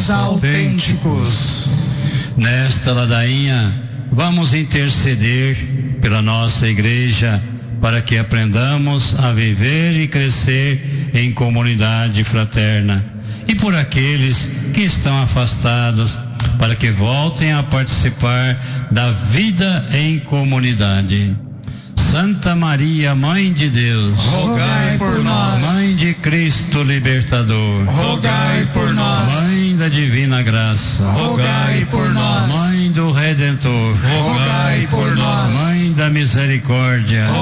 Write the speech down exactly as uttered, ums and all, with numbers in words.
cristãos autênticos. Nesta ladainha, vamos interceder pela nossa igreja, para que aprendamos a viver e crescer em comunidade fraterna. E por aqueles que estão afastados, para que voltem a participar da vida em comunidade. Santa Maria, Mãe de Deus, rogai por nós. Mãe de Cristo Libertador, rogai por nós. Mãe da Divina Graça, rogai por nós. Mãe do Redentor, rogai por nós. Mãe da Misericórdia,